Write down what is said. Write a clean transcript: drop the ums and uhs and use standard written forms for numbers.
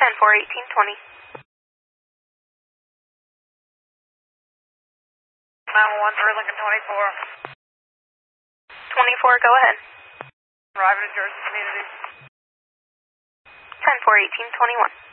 10-4-18-20. 911 for Lincoln 24. 24, go ahead. Arriving at Jersey Community. 10-4-18-21.